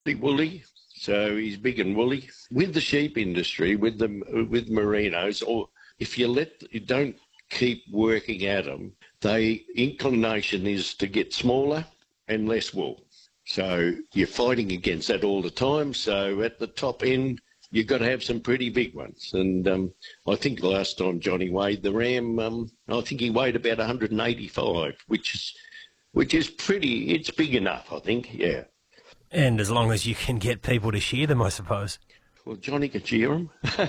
woolly, so he's big and woolly. With the sheep industry, with merinos, or if you don't keep working at them, the inclination is to get smaller and less wool. So you're fighting against that all the time. So at the top end, you've got to have some pretty big ones. And I think last time Johnny weighed the ram, I think he weighed about 185, which is pretty, it's big enough, I think, yeah. And as long as you can get people to shear them, I suppose. Well, Johnny can shear them.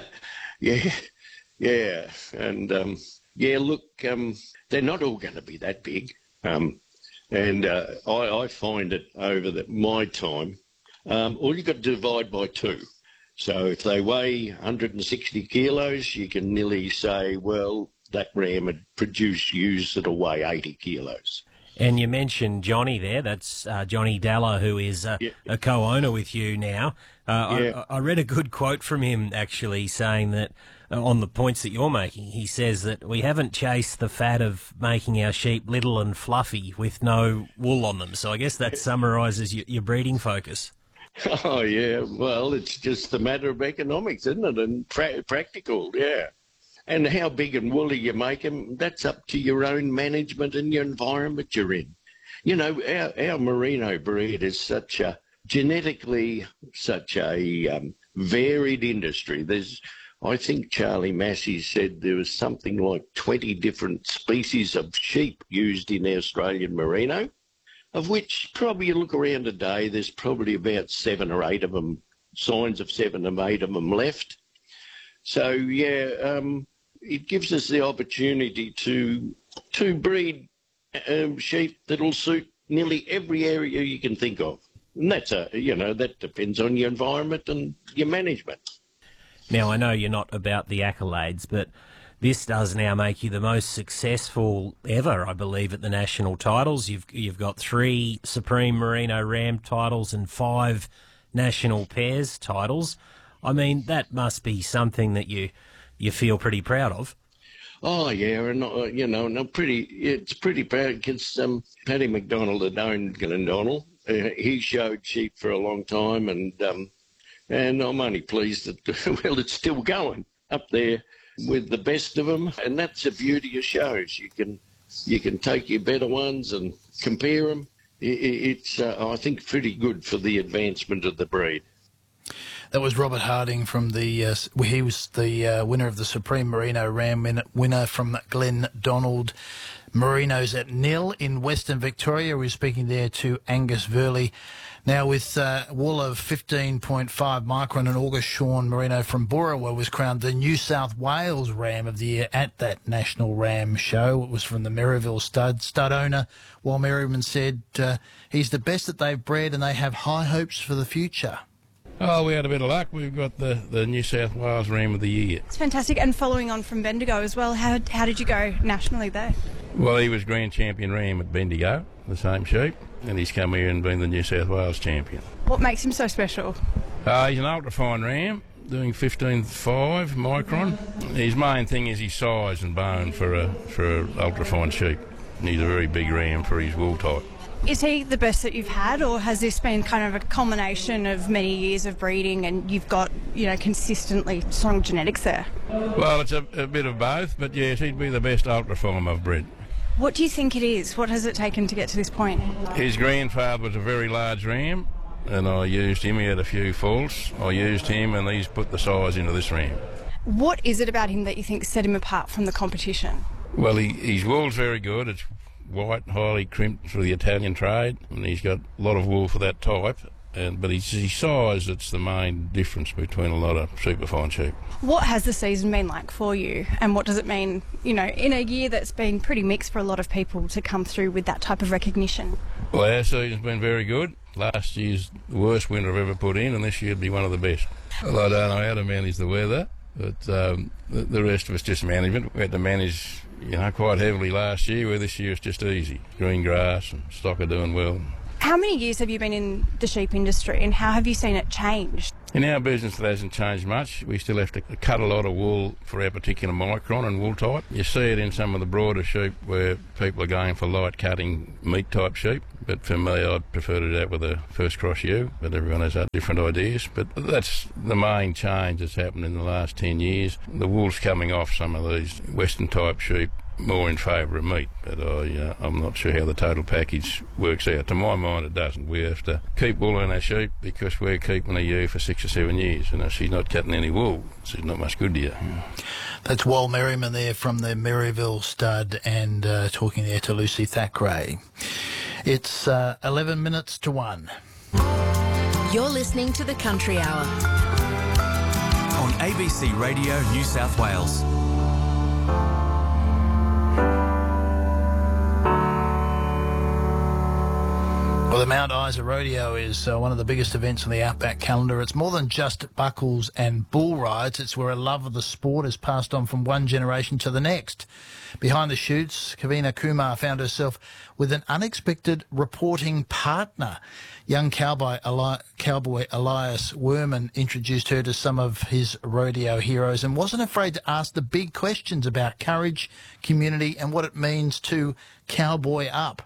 yeah. And, look, they're not all going to be that big. And I find it over my time, all you've got to divide by 2. So if they weigh 160 kilos, you can nearly say, well, that ram had used that'll weigh 80 kilos. And you mentioned Johnny there. That's Johnny Dalla, who is a co-owner with you now. I read a good quote from him, actually, saying that on the points that you're making, he says that we haven't chased the fad of making our sheep little and fluffy with no wool on them. So I guess that summarises your breeding focus. Oh, yeah. Well, it's just a matter of economics, isn't it? And practical, yeah. And how big and woolly you make them, that's up to your own management and your environment you're in. You know, our merino breed is genetically such a varied industry. I think Charlie Massey said there was something like 20 different species of sheep used in Australian merino, of which probably you look around today, there's probably about 7 or 8 of them, signs of 7 or 8 of them left. So, yeah, it gives us the opportunity to breed sheep that'll suit nearly every area you can think of. And that depends on your environment and your management. Now, I know you're not about the accolades, but this does now make you the most successful ever, I believe, at the national titles. You've got 3 Supreme Merino Ram titles and 5 national pairs titles. I mean, that must be something that you feel pretty proud of. Oh, yeah, and, it's pretty proud because Paddy McDonald had owned Glendonald. He showed sheep for a long time, and I'm only pleased that, well, it's still going up there with the best of them, and that's the beauty of shows. You can take your better ones and compare them. It's, I think, pretty good for the advancement of the breed. That was Robert Harding from he was the winner of the Supreme Merino Ram winner from Glendonald Merinos at Nil in Western Victoria. We're speaking there to Angus Verley. Now, with wool of 15.5 micron, and August Shawn Merino from Boorowa was crowned the New South Wales Ram of the Year at that National Ram Show. It was from the Merivale stud owner, while Merriman said he's the best that they've bred and they have high hopes for the future. Oh, we had a bit of luck. We've got the New South Wales Ram of the Year. It's fantastic. And following on from Bendigo as well, how did you go nationally there? Well, he was Grand Champion Ram at Bendigo, the same sheep, and he's come here and been the New South Wales champion. What makes him so special? He's an ultra-fine ram, doing 15.5 micron. His main thing is his size and bone for a ultra-fine sheep. And he's a very big ram for his wool type. Is he the best that you've had, or has this been kind of a culmination of many years of breeding and you've got, consistently strong genetics there? Well, it's a bit of both, but yes, he'd be the best ultra-fine I've bred. What do you think it is? What has it taken to get to this point? His grandfather was a very large ram, and I used him. He had a few faults. I used him, and he's put the size into this ram. What is it about him that you think set him apart from the competition? Well, his wool's very good. It's white, highly crimped for the Italian trade, and he's got a lot of wool for that type. But his size, it's the main difference between a lot of superfine sheep. What has the season been like for you, and what does it mean, in a year that's been pretty mixed for a lot of people to come through with that type of recognition? Well, our season's been very good. Last year's the worst winter I've ever put in, and this year'd be one of the best. Well, I don't know how to manage the weather, but the rest of it's just management. We had to manage, quite heavily last year, where this year it's just easy. Green grass and stock are doing well. How many years have you been in the sheep industry and how have you seen it change? In our business, it hasn't changed much. We still have to cut a lot of wool for our particular micron and wool type. You see it in some of the broader sheep where people are going for light cutting meat type sheep. But for me, I'd prefer to do that with a first cross ewe, but everyone has different ideas. But that's the main change that's happened in the last 10 years. The wool's coming off some of these Western type sheep more in favour of meat, but I'm not sure how the total package works out. To my mind, it doesn't. We have to keep wool on our sheep because we're keeping a ewe for 6 or 7 years, and if she's not cutting any wool, she's not much good to you. That's Wal Merriman there from the Maryville stud, and talking there to Lucy Thackeray. It's 11 minutes to 1. You're listening to The Country Hour on ABC Radio New South Wales. Well, the Mount Isa Rodeo is one of the biggest events on the Outback calendar. It's more than just buckles and bull rides. It's where a love of the sport is passed on from one generation to the next. Behind the chutes, Kavina Kumar found herself with an unexpected reporting partner. Young cowboy Elias Werman introduced her to some of his rodeo heroes and wasn't afraid to ask the big questions about courage, community and what it means to cowboy up.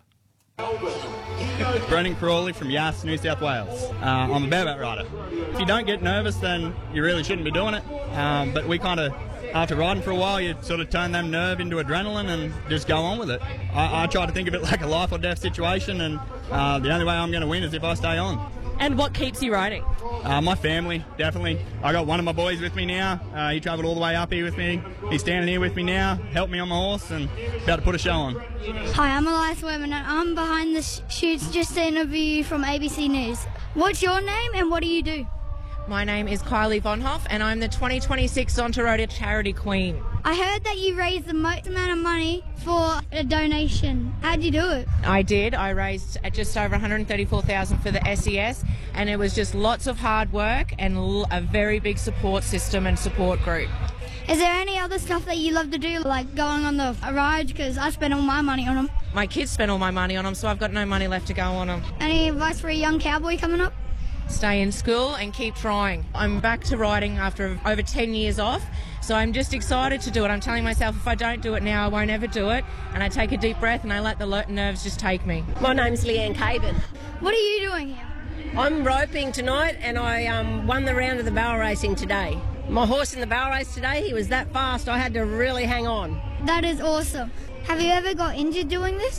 Brendan Crawley from Yass, New South Wales. I'm a bareback rider. If you don't get nervous, then you really shouldn't be doing it. But we kind of, after riding for a while, you sort of turn that nerve into adrenaline and just go on with it. I try to think of it like a life or death situation, and the only way I'm going to win is if I stay on. And what keeps you riding? My family, definitely. I got one of my boys with me now. He travelled all the way up here with me. He's standing here with me now, helped me on my horse, and about to put a show on. Hi, I'm Elias Werman, and I'm behind the chutes just to interview you from ABC News. What's your name and what do you do? My name is Kylie Vonhoff, and I'm the 2026 Zonta Rodeo Charity Queen. I heard that you raised the most amount of money for a donation. How'd you do it? I did. I raised just over $134,000 for the SES, and it was just lots of hard work and a very big support system and support group. Is there any other stuff that you love to do, like going on the rides? Because I spent all my money on them. My kids spent all my money on them, so I've got no money left to go on them. Any advice for a young cowboy coming up? Stay in school and keep trying. I'm back to riding after over 10 years off, so I'm just excited to do it. I'm telling myself if I don't do it now, I won't ever do it. And I take a deep breath and I let the nerves just take me. My name's Leanne Caben. What are you doing here? I'm roping tonight, and I won the round of the barrel racing today. My horse in the barrel race today, he was that fast, I had to really hang on. That is awesome. Have you ever got injured doing this?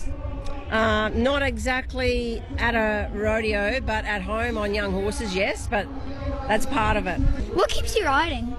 Not exactly at a rodeo, but at home on young horses, yes, but that's part of it. What keeps you riding?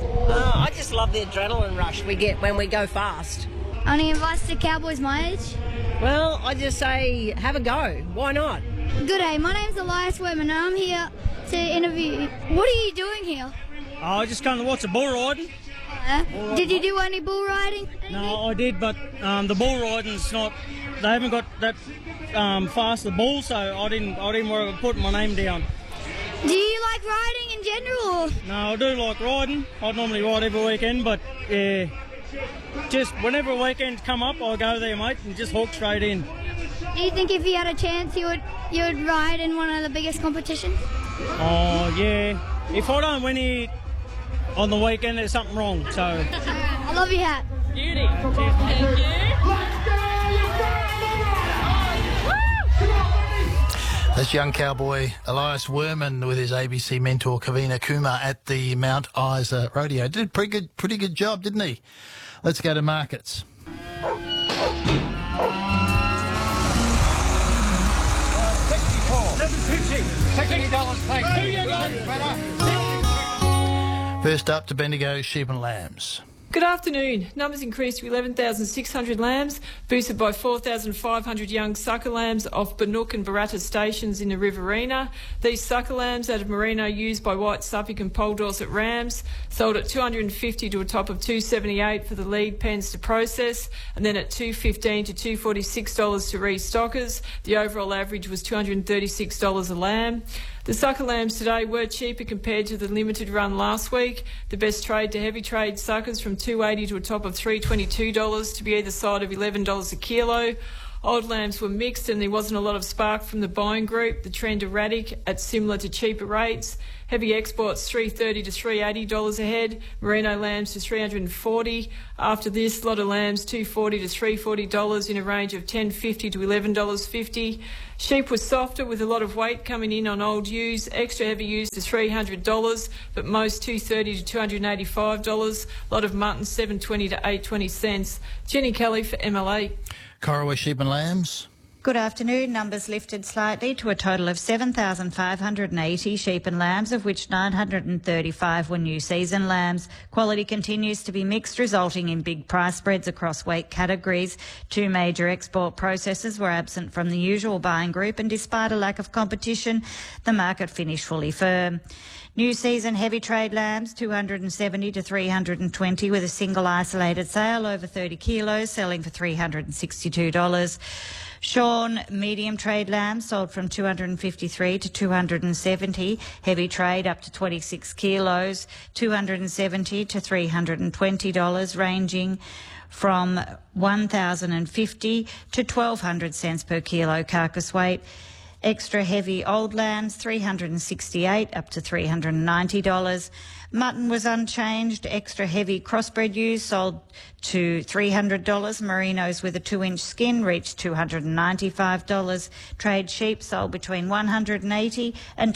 I just love the adrenaline rush we get when we go fast. Any advice to cowboys my age? Well, I just say have a go. Why not? Good day, my name's Elias Werman and I'm here to interview you. What are you doing here? I just come to watch the bull riding. Did you do any bull riding? No, I did, but the bull riding's not. They haven't got that fast the bull, so I didn't worry about putting my name down. Do you like riding in general? Or? No, I do like riding. I normally ride every weekend, but just whenever weekends come up, I go there, mate, and just hook straight in. Do you think if you had a chance, you would ride in one of the biggest competitions? Oh yeah. If I don't win it on the weekend, there's something wrong. So. I love your hat. Beauty. Thank you. That's young cowboy Elias Werman with his ABC mentor Kavina Kumar at the Mount Isa Rodeo. Did a pretty good job, didn't he? Let's go to markets. First up to Bendigo Sheep and Lambs. Good afternoon. Numbers increased to 11,600 lambs, boosted by 4,500 young sucker lambs off Banook and Baratta stations in the Riverina. These sucker lambs out of Merino used by White Suffolk and Pole Dorset rams sold at $250 to a top of $278 for the lead pens to process, and then at $215 to $246 to restockers. The overall average was $236 a lamb. The sucker lambs today were cheaper compared to the limited run last week. The best trade to heavy trade suckers from $280 to a top of $322 to be either side of $11 a kilo. Old lambs were mixed and there wasn't a lot of spark from the buying group. The trend erratic at similar to cheaper rates. Heavy exports $330 to $380 a head. Merino lambs to $340. After this, a lot of lambs $240 to $340 in a range of $10.50 to $11.50. Sheep was softer with a lot of weight coming in on old ewes. Extra heavy ewes to $300, but most $230 to $285. A lot of mutton $7.20 to $8.20 cents. Jenny Kelly for MLA. Corowa sheep and lambs. Good afternoon. Numbers lifted slightly to a total of 7,580 sheep and lambs, of which 935 were new season lambs. Quality continues to be mixed, resulting in big price spreads across weight categories. Two major export processors were absent from the usual buying group, and despite a lack of competition, the market finished fully firm. New season heavy trade lambs, 270 to 320, with a single isolated sale over 30 kilos, selling for $362. Shorn medium trade lambs sold from 253 to 270. Heavy trade up to 26 kilos, 270 to $320, ranging from $1,050 to 1,200 cents per kilo carcass weight. Extra heavy old lambs, $368 up to $390. Mutton was unchanged. Extra heavy crossbred ewes sold to $300. Merinos with a 2-inch skin reached $295. Trade sheep sold between $180 and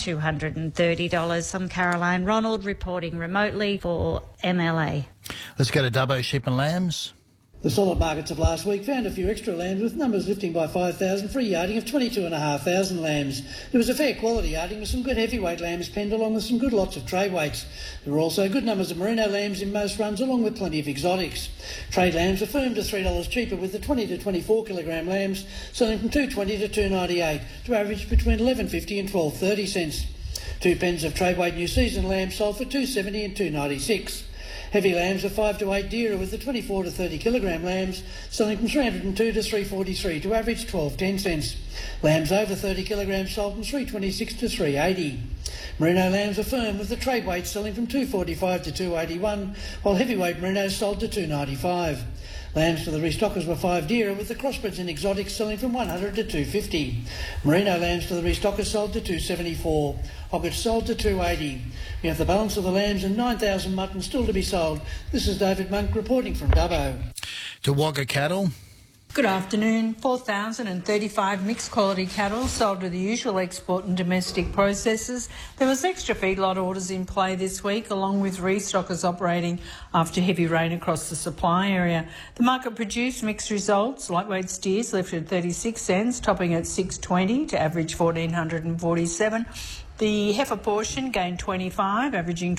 $230. I'm Caroline Ronald reporting remotely for MLA. Let's go to Dubbo sheep and lambs. The solid markets of last week found a few extra lambs, with numbers lifting by 5,000 for a yarding of 22,500 lambs. There was a fair quality yarding with some good heavyweight lambs penned, along with some good lots of trade weights. There were also good numbers of merino lambs in most runs, along with plenty of exotics. Trade lambs were firmed to $3 cheaper, with the 20 to 24 kilogram lambs selling from $2.20 to $2.98 to average between $11.50 and $12.30 cents. 2 pens of trade weight new season lambs sold for $2.70 and $2.96. Heavy lambs were 5 to 8 dearer, with the 24 to 30 kilogram lambs selling from $302 to $343 to average $12.10 cents. Lambs over 30 kilograms sold from $326 to $380. Merino lambs were firm, with the trade weight selling from $245 to $281, while heavyweight merinos sold to $295. Lambs for the restockers were 5 dearer, with the crossbreds and exotics selling from $100 to $250. Merino lambs for the restockers sold to $274. Hoggets sold to $280. We have the balance of the lambs and 9,000 mutton still to be sold. This is David Monk reporting from Dubbo. To Wagga cattle. Good afternoon. 4,035 mixed quality cattle sold to the usual export and domestic processors. There was extra feedlot orders in play this week, along with restockers operating after heavy rain across the supply area. The market produced mixed results. Lightweight steers lifted 36 cents, topping at $6.20 to average $1,447. The heifer portion gained 25, averaging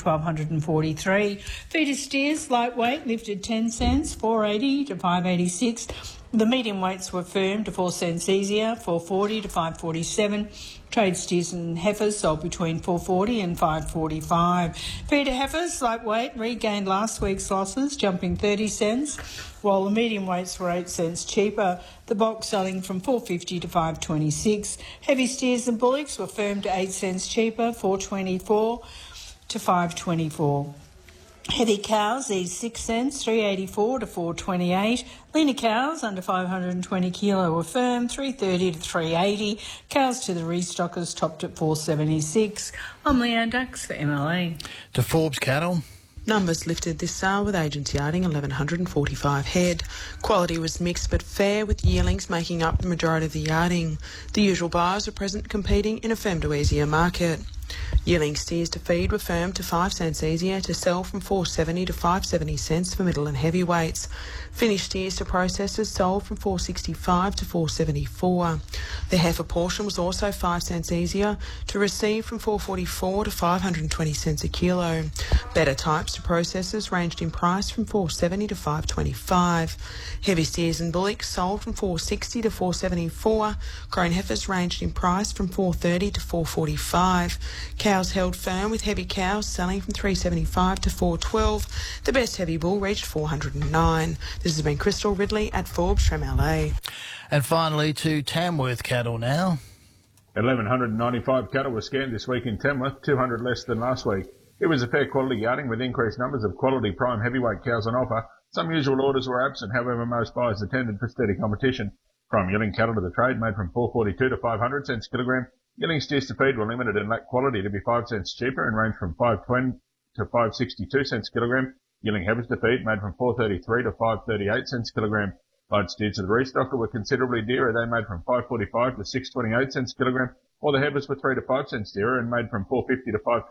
$1,243. Feeder steers lightweight lifted 10 cents, $4.80 to $5.86. The medium weights were firm to 4 cents easier, $4.40 to $5.47. Trade steers and heifers sold between $4.40 and $5.45. Feeder heifers lightweight regained last week's losses, jumping 30 cents, while the medium weights were 8 cents cheaper. The box selling from $4.50 to $5.26. Heavy steers and bullocks were firm to 8 cents cheaper, $4.24 to $5.24. Heavy cows eased 6 cents, $3.84 to $4.28. Leaner cows under 520 kilo were firm, $3.30 to $3.80. Cows to the restockers topped at $4.76. I'm Leanne Dux for MLA. To Forbes cattle. Numbers lifted this sale, with agents yarding 1,145 head. Quality was mixed but fair, with yearlings making up the majority of the yarding. The usual buyers were present, competing in a firm to easier market. Yearling steers to feed were firm to 5 cents easier, to sell from $4.70 to $5.70 cents for middle and heavy weights. Finished steers to processors sold from $4.65 to $4.74. The heifer portion was also 5 cents easier, to receive from $4.44 to 520 cents a kilo. Better types to processors ranged in price from $4.70 to $5.25. Heavy steers and bullocks sold from $4.60 to $4.74. Grown heifers ranged in price from $4.30 to $4.45. Cows held firm, with heavy cows selling from $3.75 to $4.12. The best heavy bull reached $409. This has been Crystal Ridley at Forbes from LA. And finally to Tamworth cattle now. 1,195 cattle were scanned this week in Tamworth, 200 less than last week. It was a fair quality yarding, with increased numbers of quality prime heavyweight cows on offer. Some usual orders were absent, however most buyers attended for steady competition. From yearling cattle to the trade, made from 442 to 500 cents kilogram. Yearling steers to feed were limited and lack quality to be 5 cents cheaper and range from 520 to 562 cents kilogram. Yearling heifers to feed, made from 433 to 538 cents kilogram. Light steers to the restocker were considerably dearer. They made from 545 to 628 cents kilogram, while the heifers were 3 to 5 cents dearer and made from 450 to 5